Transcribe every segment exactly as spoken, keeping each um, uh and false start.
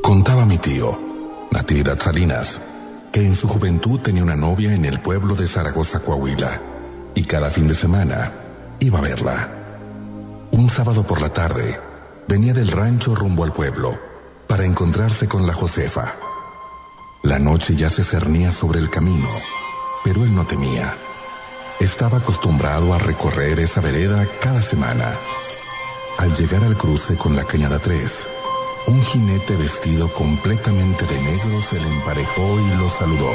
Contaba mi tío, Natividad Salinas, que en su juventud tenía una novia en el pueblo de Zaragoza, Coahuila, y cada fin de semana iba a verla. Un sábado por la tarde, venía del rancho rumbo al pueblo para encontrarse con la Josefa. La noche ya se cernía sobre el camino, pero él no temía. Estaba acostumbrado a recorrer esa vereda cada semana. Al llegar al cruce con la Cañada tres, un jinete vestido completamente de negro se le emparejó y lo saludó.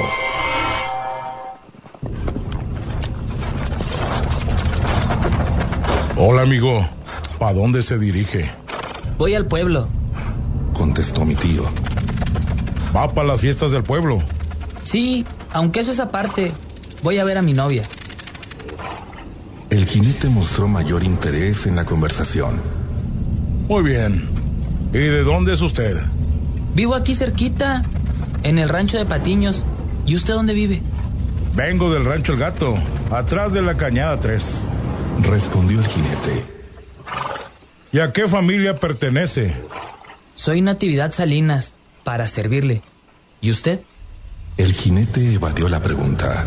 Hola, amigo. ¿Pa dónde se dirige? Voy al pueblo, contestó mi tío. ¿Va para las fiestas del pueblo? Sí, aunque eso es aparte. Voy a ver a mi novia. El jinete mostró mayor interés en la conversación. Muy bien. ¿Y de dónde es usted? Vivo aquí cerquita, en el rancho de Patiños. ¿Y usted dónde vive? Vengo del rancho El Gato, atrás de la Cañada tres. Respondió el jinete. ¿Y a qué familia pertenece? Soy Natividad Salinas, para servirle. ¿Y usted? El jinete evadió la pregunta.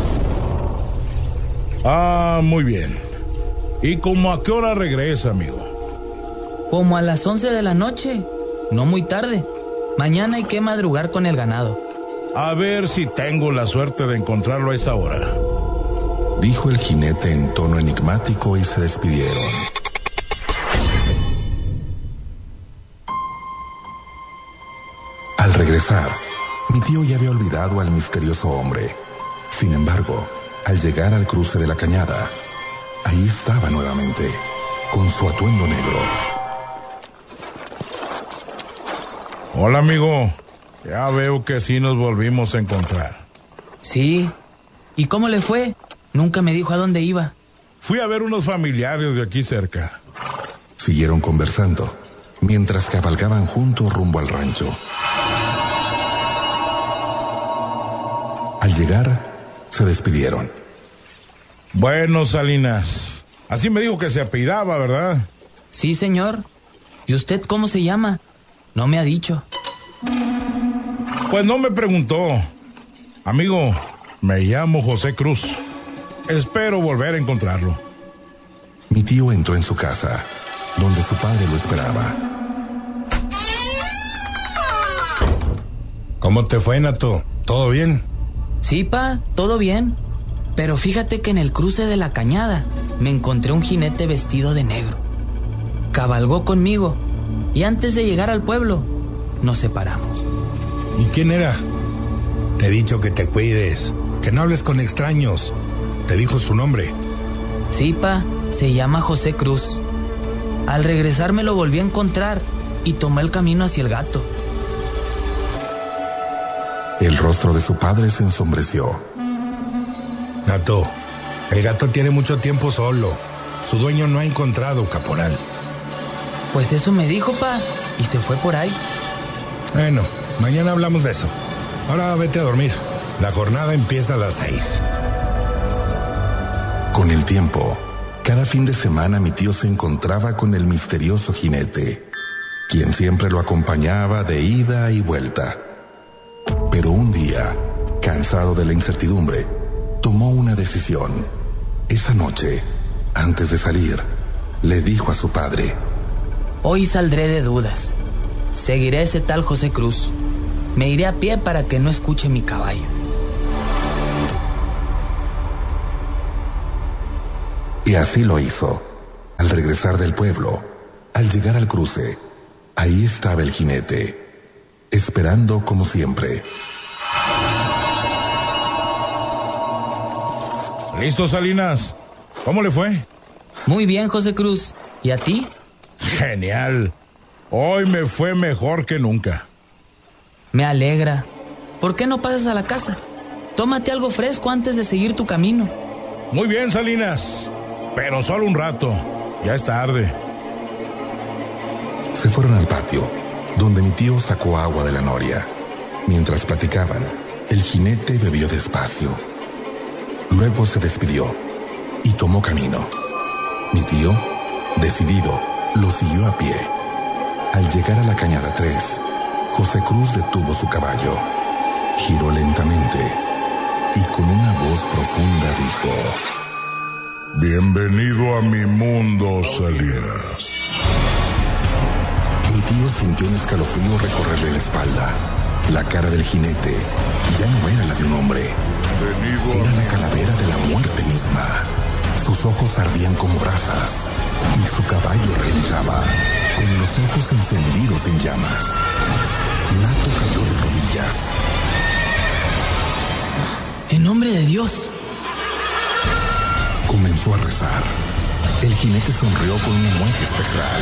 Ah, muy bien. ¿Y cómo a qué hora regresa, amigo? Como a las once de la noche, no muy tarde. Mañana hay que madrugar con el ganado. A ver si tengo la suerte de encontrarlo a esa hora, dijo el jinete en tono enigmático y se despidieron. Al regresar, mi tío ya había olvidado al misterioso hombre. Sin embargo, al llegar al cruce de la cañada, ahí estaba nuevamente, con su atuendo negro. Hola, amigo. Ya veo que sí nos volvimos a encontrar. Sí. ¿Y cómo le fue? Nunca me dijo a dónde iba. Fui a ver unos familiares de aquí cerca. Siguieron conversando, mientras cabalgaban juntos rumbo al rancho. Al llegar, se despidieron. Bueno, Salinas, así me dijo que se apellidaba, ¿verdad? Sí, señor. ¿Y usted cómo se llama? No me ha dicho. Pues no me preguntó. Amigo, me llamo José Cruz. Espero volver a encontrarlo. Mi tío entró en su casa, donde su padre lo esperaba. ¿Cómo te fue, Nato? ¿Todo bien? Sí, pa, todo bien. Pero fíjate que en el cruce de la cañada me encontré un jinete vestido de negro. Cabalgó conmigo y antes de llegar al pueblo nos separamos. ¿Y quién era? Te he dicho que te cuides, que no hables con extraños. ¿Te dijo su nombre? Sí, pa, se llama José Cruz. Al regresar me lo volví a encontrar y tomé el camino hacia el Gato. El rostro de su padre se ensombreció. Nato, el Gato tiene mucho tiempo solo. Su dueño no ha encontrado, caporal. Pues eso me dijo, pa, y se fue por ahí. Bueno, mañana hablamos de eso. Ahora vete a dormir. La jornada empieza a las seis. Con el tiempo, cada fin de semana mi tío se encontraba con el misterioso jinete, quien siempre lo acompañaba de ida y vuelta. Pero un día, cansado de la incertidumbre, tomó una decisión. Esa noche, antes de salir, le dijo a su padre: Hoy saldré de dudas. Seguiré ese tal José Cruz. Me iré a pie para que no escuche mi caballo. Y así lo hizo. Al regresar del pueblo, al llegar al cruce, ahí estaba el jinete, esperando como siempre. ¿Listo, Salinas? ¿Cómo le fue? Muy bien, José Cruz. ¿Y a ti? Genial. Hoy me fue mejor que nunca. Me alegra. ¿Por qué no pasas a la casa? Tómate algo fresco antes de seguir tu camino. Muy bien, Salinas. Pero solo un rato. Ya es tarde. Se fueron al patio, donde mi tío sacó agua de la noria. Mientras platicaban, el jinete bebió despacio. Luego se despidió y tomó camino. Mi tío, decidido, lo siguió a pie. Al llegar a la Cañada tres, José Cruz detuvo su caballo, giró lentamente y con una voz profunda dijo: Bienvenido a mi mundo, Salinas. Mi tío sintió un escalofrío recorrerle la espalda. La cara del jinete ya no era la de un hombre. Era la calavera de la muerte misma. Sus ojos ardían como brasas y su caballo relinchaba, con los ojos encendidos en llamas. Nato cayó de rodillas. En nombre de Dios. Comenzó a rezar. El jinete sonrió con una mueca espectral.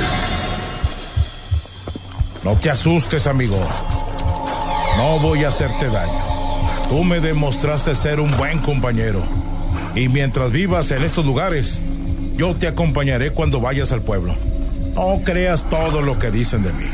No te asustes, amigo. No voy a hacerte daño. Tú me demostraste ser un buen compañero. Y mientras vivas en estos lugares, yo te acompañaré cuando vayas al pueblo. No creas todo lo que dicen de mí.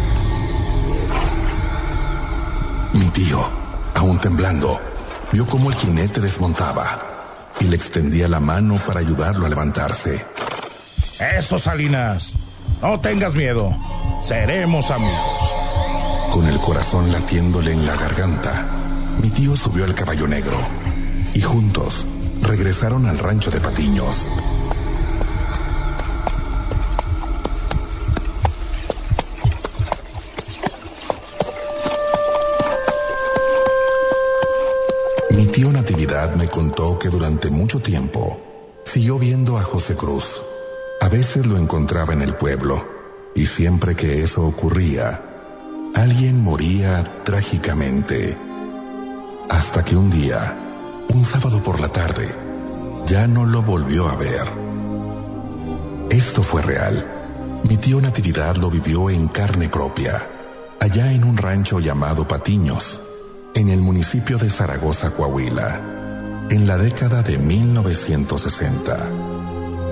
Mi tío, aún temblando, vio cómo el jinete desmontaba y le extendía la mano para ayudarlo a levantarse. Eso, Salinas. No tengas miedo. Seremos amigos. Con el corazón latiéndole en la garganta, mi tío subió al caballo negro y juntos regresaron al rancho de Patiños. Mi tío Natividad me contó que durante mucho tiempo siguió viendo a José Cruz. A veces lo encontraba en el pueblo y siempre que eso ocurría, alguien moría trágicamente. Hasta que un día, un sábado por la tarde, ya no lo volvió a ver. Esto fue real. Mi tío Natividad lo vivió en carne propia, allá en un rancho llamado Patiños, en el municipio de Zaragoza, Coahuila, en la década de mil novecientos sesenta.